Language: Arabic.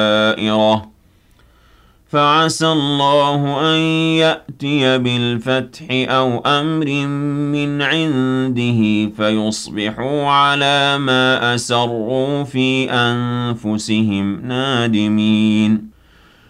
دائرة فعسى الله أن يأتي بالفتح أو أمر من عنده فيصبحوا على ما أسروا في أنفسهم نادمين